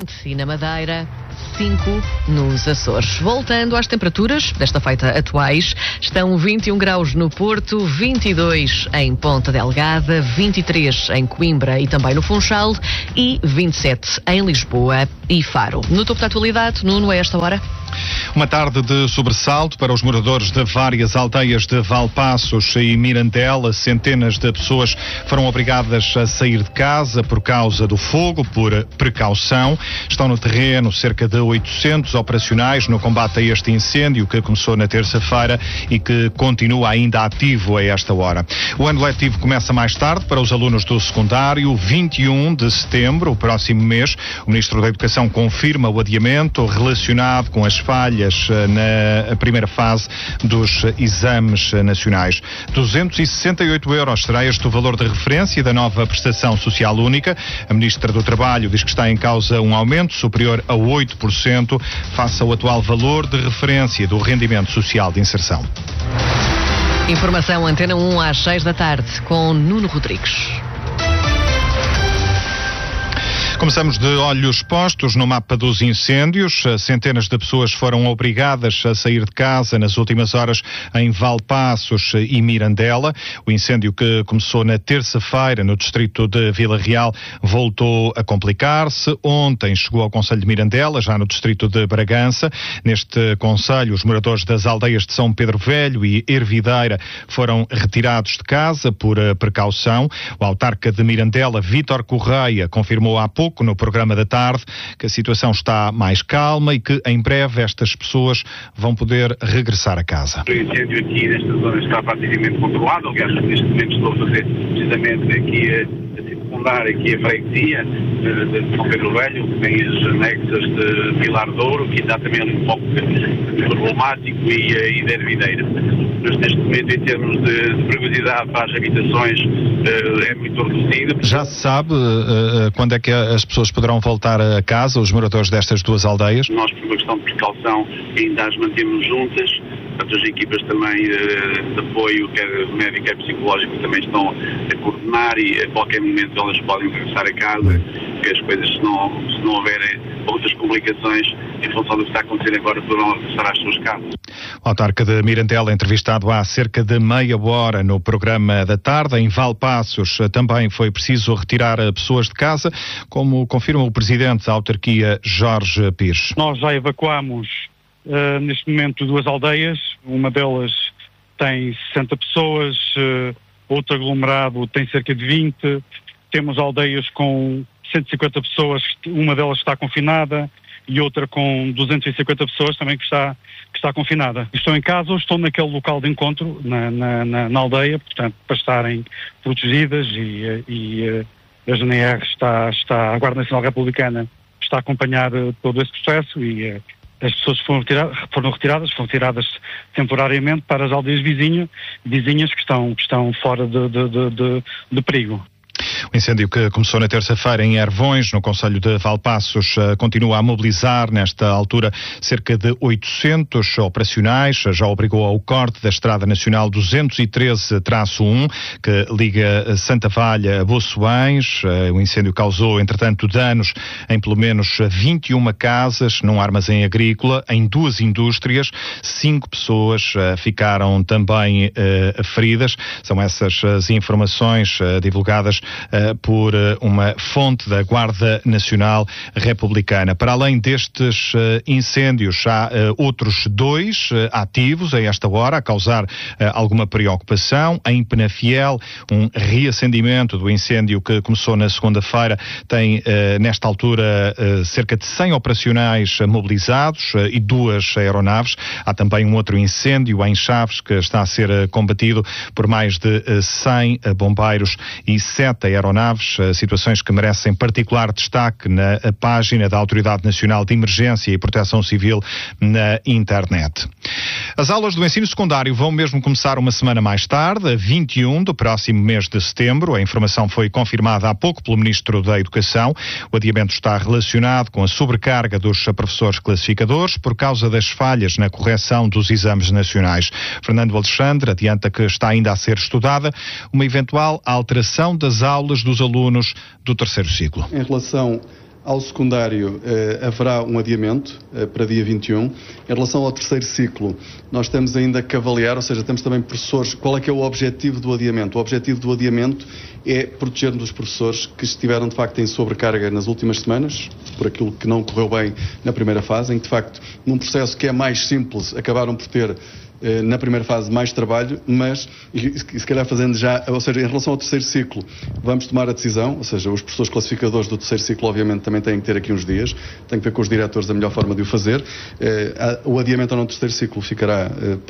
E na Madeira, 5 nos Açores. Voltando às temperaturas, desta feita atuais, estão 21 graus no Porto, 22 em Ponta Delgada, 23 em Coimbra e também no Funchal e 27 em Lisboa e Faro. No topo da atualidade, Nuno, a esta hora? Uma tarde de sobressalto para os moradores de várias aldeias de Valpaços e Mirandela. Centenas de pessoas foram obrigadas a sair de casa por causa do fogo, por precaução. Estão no terreno cerca de 800 operacionais no combate a este incêndio que começou na terça-feira e que continua ainda ativo a esta hora. O ano letivo começa mais tarde para os alunos do secundário, 21 de setembro, o próximo mês. O Ministro da Educação confirma o adiamento relacionado com as falhas na primeira fase dos exames nacionais. 268 euros será este o valor de referência da nova prestação social única. A Ministra do Trabalho diz que está em causa um aumento superior a 8% face ao atual valor de referência do rendimento social de inserção. Informação Antena 1 às 6 da tarde com Nuno Rodrigues. Começamos de olhos postos no mapa dos incêndios. Centenas de pessoas foram obrigadas a sair de casa nas últimas horas em Valpaços e Mirandela. O incêndio que começou na terça-feira no distrito de Vila Real voltou a complicar-se. Ontem chegou ao concelho de Mirandela, já no distrito de Bragança. Neste concelho, os moradores das aldeias de São Pedro Velho e Ervideira foram retirados de casa por precaução. O autarca de Mirandela, Vítor Correia, confirmou há pouco no programa da tarde que a situação está mais calma e que em breve estas pessoas vão poder regressar a casa. O incêndio aqui nesta zona está praticamente controlado. Aliás, neste momento estou a fazer precisamente aqui a circundar aqui a freguesia de São Pedro Velho, que tem as anexas de Pilar de Ouro, que ainda também um pouco problemático, e de Ervideira. Mas neste momento, em termos de perigosidade para as habitações, é muito reduzido. Já se sabe quando é que as pessoas poderão voltar a casa, os moradores destas duas aldeias? Nós, por uma questão de precaução, ainda as mantemos juntas. Portanto, as equipas também de apoio, quer médico, quer psicológico, também estão a coordenar e a qualquer momento elas podem regressar a casa, que as coisas, se não houverem outras complicações em função do que está acontecendo agora, poderão regressar às suas casas. O autarca de Mirandela, entrevistado há cerca de meia hora no programa da tarde. Em Valpaços também foi preciso retirar pessoas de casa, como confirma o presidente da autarquia, Jorge Pires. Nós já evacuámos neste momento duas aldeias, uma delas tem 60 pessoas, outro aglomerado tem cerca de 20, temos aldeias com 150 pessoas, uma delas está confinada e outra com 250 pessoas também que está confinada. Estão em casa ou estão naquele local de encontro, na aldeia, portanto, para estarem protegidas e a GNR a Guarda Nacional Republicana está a acompanhar todo esse processo e as pessoas foram retiradas temporariamente para as aldeias vizinhas que estão fora de perigo. O incêndio que começou na terça-feira em Ervões, no concelho de Valpaços, continua a mobilizar nesta altura cerca de 800 operacionais, já obrigou ao corte da Estrada Nacional 213-1, que liga Santa Valha a Boçoães. O incêndio causou, entretanto, danos em pelo menos 21 casas, num armazém agrícola, em 2 indústrias. 5 pessoas ficaram também feridas. São essas as informações divulgadas por uma fonte da Guarda Nacional Republicana. Para além destes incêndios, há outros 2 ativos a esta hora, a causar alguma preocupação. Em Penafiel, um reacendimento do incêndio que começou na segunda-feira tem, nesta altura, cerca de 100 operacionais mobilizados e 2 aeronaves. Há também um outro incêndio em Chaves que está a ser combatido por mais de 100 bombeiros e 7 aeronaves, situações que merecem particular destaque na página da Autoridade Nacional de Emergência e Proteção Civil na internet. As aulas do ensino secundário vão mesmo começar uma semana mais tarde, a 21 do próximo mês de setembro. A informação foi confirmada há pouco pelo Ministro da Educação. O adiamento está relacionado com a sobrecarga dos professores classificadores por causa das falhas na correção dos exames nacionais. Fernando Alexandre adianta que está ainda a ser estudada uma eventual alteração das aulas dos alunos do terceiro ciclo. Em relação Ao secundário haverá um adiamento para dia 21. Em relação ao terceiro ciclo, nós temos ainda que avaliar, ou seja, temos também professores. Qual é que é o objetivo do adiamento? O objetivo do adiamento é protegermos os professores que estiveram de facto em sobrecarga nas últimas semanas, por aquilo que não correu bem na primeira fase, em que de facto num processo que é mais simples acabaram por ter na primeira fase mais trabalho, mas se calhar fazendo já, ou seja, em relação ao terceiro ciclo, vamos tomar a decisão, ou seja, os professores classificadores do terceiro ciclo obviamente também têm que ter aqui uns dias, tem que ver com os diretores a melhor forma de o fazer. O adiamento ou não do terceiro ciclo ficará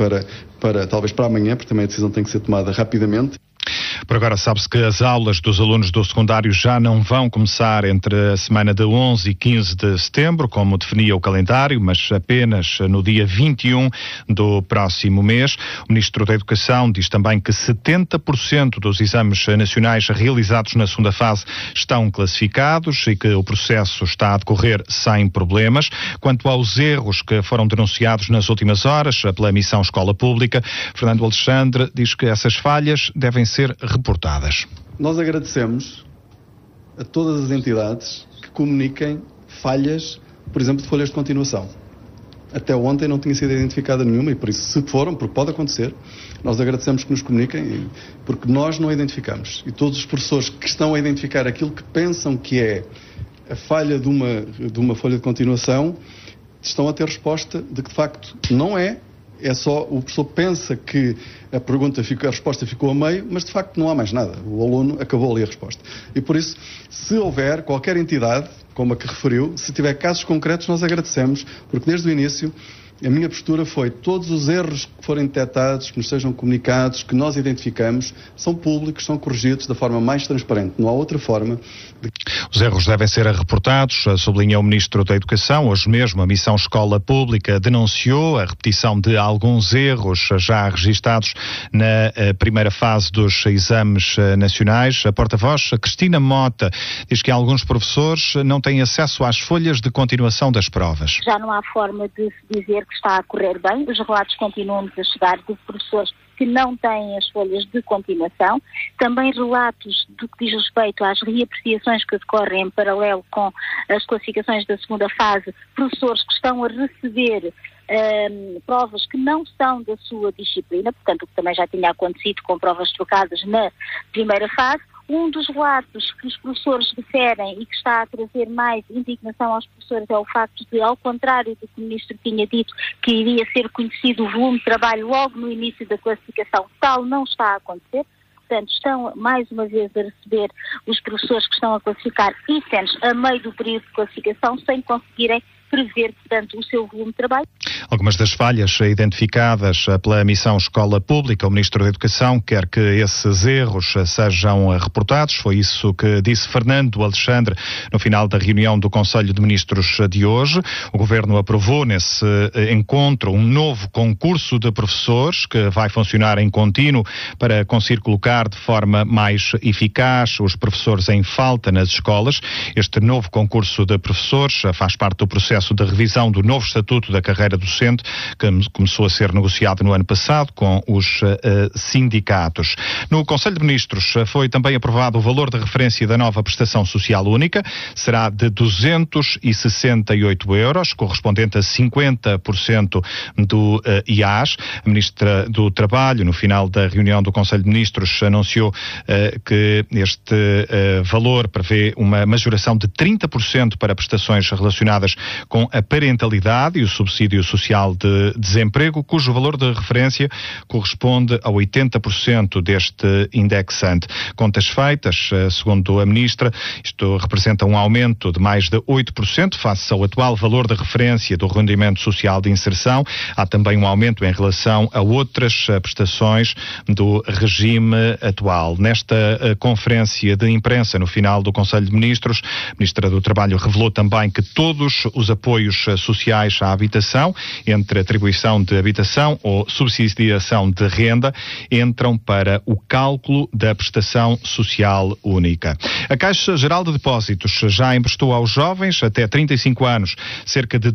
talvez para amanhã, porque também a decisão tem que ser tomada rapidamente. Por agora sabe-se que as aulas dos alunos do secundário já não vão começar entre a semana de 11 e 15 de setembro, como definia o calendário, mas apenas no dia 21 do próximo mês. O Ministro da Educação diz também que 70% dos exames nacionais realizados na segunda fase estão classificados e que o processo está a decorrer sem problemas. Quanto aos erros que foram denunciados nas últimas horas pela Missão Escola Pública, Fernando Alexandre diz que essas falhas devem ser reportadas. Nós agradecemos a todas as entidades que comuniquem falhas, por exemplo, de folhas de continuação. Até ontem não tinha sido identificada nenhuma e por isso, se foram, porque pode acontecer, nós agradecemos que nos comuniquem, porque nós não a identificamos. E todos os professores que estão a identificar aquilo que pensam que é a falha de uma folha de continuação, estão a ter resposta de que de facto não é. É só, o professor pensa que a resposta ficou a meio, mas de facto não há mais nada. O aluno acabou ali a resposta. E por isso, se houver qualquer entidade, como a que referiu, se tiver casos concretos, nós agradecemos, porque desde o início a minha postura foi todos os erros que forem detectados, que nos sejam comunicados, que nós identificamos, são públicos, são corrigidos da forma mais transparente. Não há outra forma. Os erros devem ser reportados, sublinha o Ministro da Educação. Hoje mesmo a Missão Escola Pública denunciou a repetição de alguns erros já registados na primeira fase dos exames nacionais. A porta-voz, Cristina Mota, diz que alguns professores não têm acesso às folhas de continuação das provas. Já não há forma de se dizer que está a correr bem. Os relatos continuam-nos a chegar de professores que não têm as folhas de continuação. Também relatos do que diz respeito às reapreciações que decorrem em paralelo com as classificações da segunda fase, professores que estão a receber provas que não são da sua disciplina, portanto, o que também já tinha acontecido com provas trocadas na primeira fase. Um dos relatos que os professores referem e que está a trazer mais indignação aos professores é o facto de, ao contrário do que o Ministro tinha dito, que iria ser conhecido o volume de trabalho logo no início da classificação, tal não está a acontecer. Portanto, estão mais uma vez a receber os professores que estão a classificar itens a meio do período de classificação sem conseguirem prever, portanto, o seu volume de trabalho. Algumas das falhas identificadas pela Missão Escola Pública, o Ministro da Educação quer que esses erros sejam reportados. Foi isso que disse Fernando Alexandre no final da reunião do Conselho de Ministros de hoje. O Governo aprovou nesse encontro um novo concurso de professores que vai funcionar em contínuo para conseguir colocar de forma mais eficaz os professores em falta nas escolas. Este novo concurso de professores faz parte do processo de revisão do novo Estatuto da Carreira Docente, que começou a ser negociado no ano passado com os sindicatos. No Conselho de Ministros foi também aprovado o valor de referência da nova prestação social única. Será de 268 euros, correspondente a 50% do IAS. A Ministra do Trabalho, no final da reunião do Conselho de Ministros, anunciou que este valor prevê uma majoração de 30% para prestações relacionadas com a parentalidade e o subsídio social de desemprego, cujo valor de referência corresponde a 80% deste indexante. Contas feitas, segundo a Ministra, isto representa um aumento de mais de 8% face ao atual valor de referência do rendimento social de inserção. Há também um aumento em relação a outras prestações do regime atual. Nesta conferência de imprensa no final do Conselho de Ministros, a Ministra do Trabalho revelou também que todos os apoios apoios sociais à habitação, entre atribuição de habitação ou subsidiação de renda, entram para o cálculo da prestação social única. A Caixa Geral de Depósitos já emprestou aos jovens até 35 anos cerca de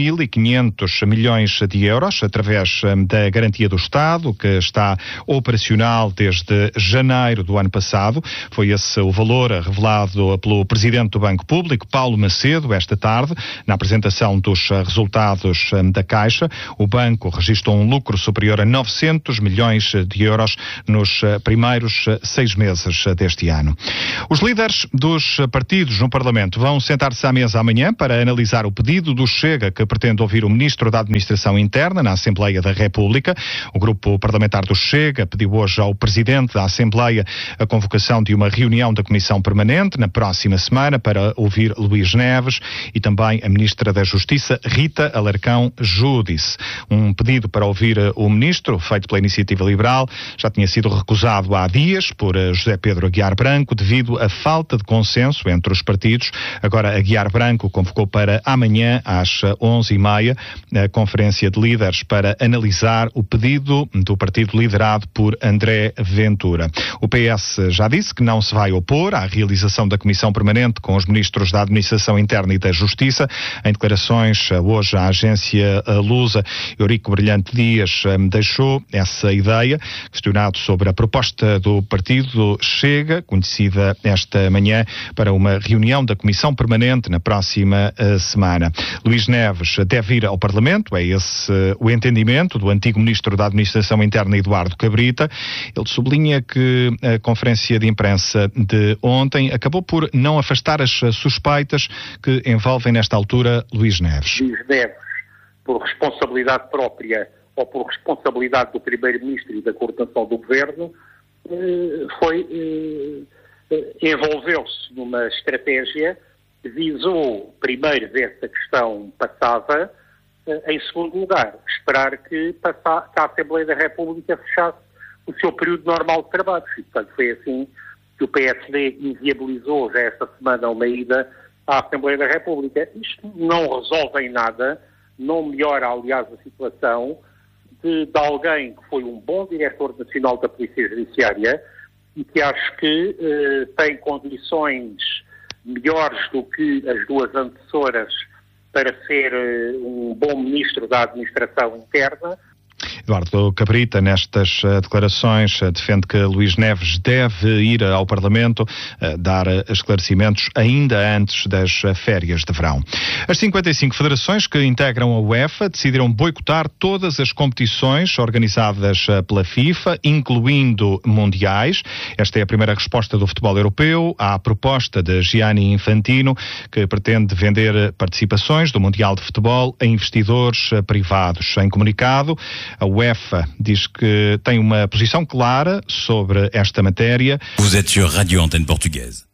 2.500 milhões de euros através da garantia do Estado, que está operacional desde janeiro do ano passado. Foi esse o valor revelado pelo Presidente do Banco Público, Paulo Macedo, esta tarde, na apresentação dos resultados da Caixa. O banco registrou um lucro superior a 900 milhões de euros nos primeiros 6 meses deste ano. Os líderes dos partidos no Parlamento vão sentar-se à mesa amanhã para analisar o pedido do Chega, que pretende ouvir o Ministro da Administração Interna na Assembleia da República. O grupo parlamentar do Chega pediu hoje ao Presidente da Assembleia a convocação de uma reunião da Comissão Permanente na próxima semana para ouvir Luís Neves e também a Ministra da Justiça, Rita Alarcão Júdice. Um pedido para ouvir o Ministro, feito pela Iniciativa Liberal, já tinha sido recusado há dias por José Pedro Aguiar Branco devido à falta de consenso entre os partidos. Agora Aguiar Branco convocou para amanhã às 11h30 a Conferência de Líderes para analisar o pedido do partido liderado por André Ventura. O PS já disse que não se vai opor à realização da Comissão Permanente com os Ministros da Administração Interna e da Justiça. Em declarações hoje à agência Lusa, Eurico Brilhante Dias deixou essa ideia, questionado sobre a proposta do partido Chega, conhecida esta manhã, para uma reunião da Comissão Permanente na próxima semana. Luís Neves deve ir ao Parlamento, é esse o entendimento do antigo Ministro da Administração Interna, Eduardo Cabrita. Ele sublinha que a conferência de imprensa de ontem acabou por não afastar as suspeitas que envolvem nesta altura Luís Neves. Luís Neves, por responsabilidade própria ou por responsabilidade do Primeiro-Ministro e da coordenação do Governo, envolveu-se numa estratégia que visou primeiro ver se a questão passava, em segundo lugar, esperar que a Assembleia da República fechasse o seu período normal de trabalho. E, portanto, foi assim que o PSD inviabilizou já esta semana uma ida à Assembleia da República. Isto não resolve em nada, não melhora, aliás, a situação de alguém que foi um bom diretor nacional da Polícia Judiciária e que acho que tem condições melhores do que as duas antecessoras para ser um bom ministro da Administração Interna. Eduardo Cabrita, nestas declarações, defende que Luís Neves deve ir ao Parlamento dar esclarecimentos ainda antes das férias de verão. As 55 federações que integram a UEFA decidiram boicotar todas as competições organizadas pela FIFA, incluindo mundiais. Esta é a primeira resposta do futebol europeu à proposta de Gianni Infantino, que pretende vender participações do Mundial de Futebol a investidores privados. Em comunicado, a UEFA diz que tem uma posição clara sobre esta matéria. Vous êtes sur Radio Antenne Portugaise.